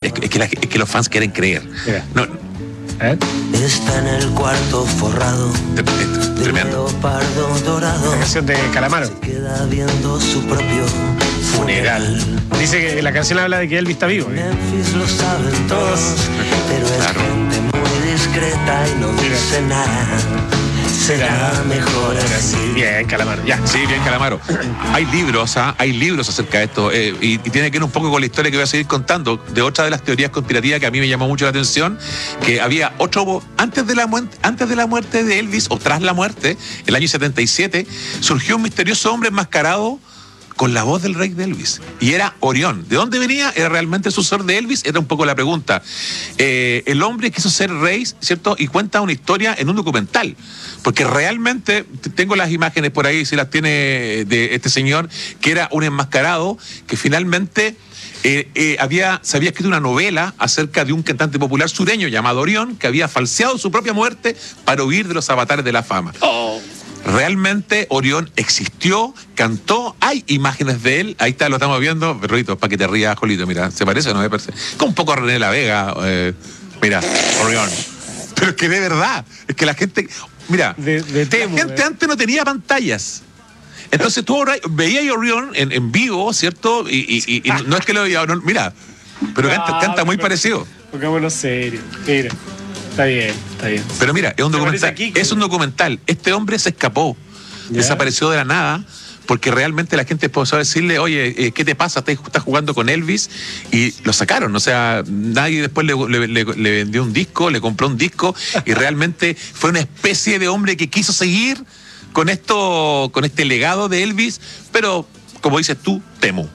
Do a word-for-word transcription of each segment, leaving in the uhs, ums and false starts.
es, es, que, la, es que los fans quieren creer. No, ¿Eh? Está en el cuarto forrado de tremendo. leopardo dorado. La canción de Calamaro. Se queda viendo su propio funeral. Dice que la canción habla de que Elvis está vivo. ¿eh? Memphis lo saben todos, pero es Claro. gente muy discreta y no Mira. dice nada. Será mejor así. Bien, Calamaro, ya. Sí, bien, Calamaro. Hay libros, ¿ah? Hay libros acerca de esto, eh, y, y tiene que ver un poco con la historia que voy a seguir contando, de otra de las teorías conspirativas que a mí me llamó mucho la atención, que había otro, antes de la, mu- antes de la muerte de Elvis, o tras la muerte, el año setenta y siete, surgió un misterioso hombre enmascarado con la voz del rey de Elvis, y era Orión. ¿De dónde venía? ¿Era realmente el sucesor de Elvis? Era un poco la pregunta. Eh, el hombre quiso ser rey, ¿cierto? Y cuenta una historia en un documental, porque realmente, t- tengo las imágenes por ahí, si las tiene, de este señor, que era un enmascarado, que finalmente eh, eh, había, se había escrito una novela acerca de un cantante popular sureño llamado Orión, que había falseado su propia muerte para huir de los avatares de la fama. Realmente Orión existió, cantó, hay imágenes de él, ahí está, lo estamos viendo, perrito, para que te rías, Jolito, mira, ¿se parece o no me parece? Con un poco a René La Vega, eh, mira, Orión. Pero es que de verdad, es que la gente, mira, De, de Temu, la gente ¿eh? antes no tenía pantallas. Entonces tú veías a Orión en, en vivo, ¿cierto? Y, y, y, y no es que lo veía, no, mira, pero canta, Ah, canta muy pero- parecido. Pongámonos serio. Mira. Está bien, está bien. Pero mira, es un Se documental. parece a Kiko. Es un documental. Este hombre se escapó, Ya. desapareció de la nada, porque realmente la gente empezó a decirle, oye, eh, ¿qué te pasa? Estás estás jugando con Elvis, y lo sacaron. O sea, nadie después le, le- le- le vendió un disco, le compró un disco, y realmente fue una especie de hombre que quiso seguir con esto, con este legado de Elvis, pero como dices tú, temo.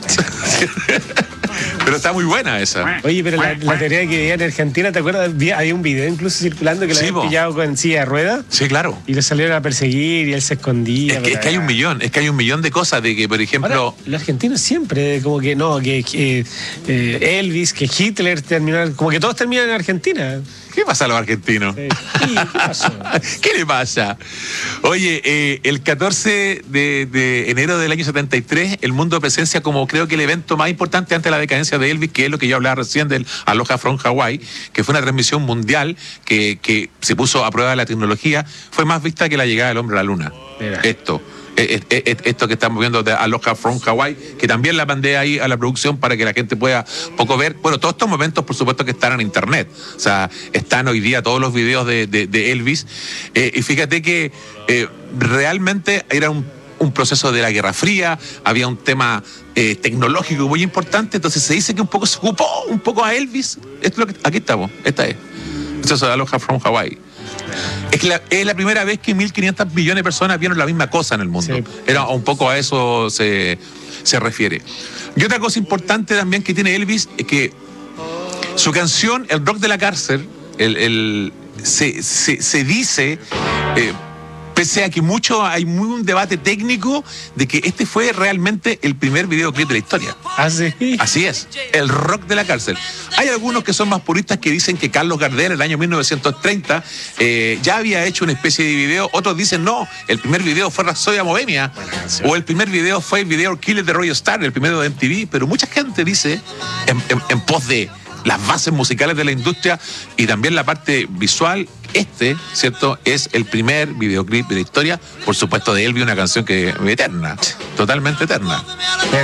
Pero está muy buena esa. Oye, pero la, la teoría que vivía en Argentina, ¿te acuerdas? Vi- Había un video incluso circulando que lo Sí, habían po. pillado con silla de ruedas Sí, claro. y lo salieron a perseguir y él se escondía. Es que, pero- es que hay un millón, es que hay un millón de cosas de que, por ejemplo, Ahora, los argentinos siempre, como que no, que, que, eh, Elvis, que Hitler terminó, como que todos terminan en Argentina. ¿qué pasa a los argentinos? Eh, sí, ¿qué pasó? ¿Qué le pasa? Oye, eh, el catorce de, de enero del año setenta y tres, el mundo presencia como creo que el evento más importante antes de la decadencia de Elvis, que es lo que yo hablaba recién del Aloha from Hawaii, que fue una transmisión mundial que, que se puso a prueba de la tecnología, fue más vista que la llegada del hombre a la luna. Mira. Esto. eh, eh, eh, Esto que estamos viendo de Aloha from Hawaii, que también la mandé ahí a la producción para que la gente pueda poco ver. Bueno, todos estos momentos, por supuesto, que están en internet. O sea, están hoy día todos los videos de, de, de Elvis. Eh, y fíjate que eh, realmente era un, un proceso de la Guerra Fría, había un tema eh, tecnológico muy importante. Entonces se dice que un poco se ocupó un poco a Elvis. Esto es lo que, aquí estamos, esta es. Esto es de Aloha from Hawaii. Es, que la, es la primera vez que mil quinientos millones de personas vieron la misma cosa en el mundo. Sí. Era un poco a eso se, se refiere. Y otra cosa importante también que tiene Elvis es que su canción, El Rock de la Cárcel, el, el- se, se, se dice, eh, pese a que mucho hay muy un debate técnico de que este fue realmente el primer videoclip de la historia. Ah, sí. Así es, El Rock de la Cárcel. Hay algunos que son más puristas que dicen que Carlos Gardel en el año mil novecientos treinta eh, ya había hecho una especie de video. Otros dicen no, el primer video fue Rapsodia Bohemia, o el primer video fue el video Killer de Roy Star, el primero de M T V. Pero mucha gente dice, en, en- en pos de las bases musicales de la industria y también la parte visual, este, ¿cierto?, es el primer videoclip de la historia, por supuesto, de Elvis, una canción que es eterna, totalmente eterna.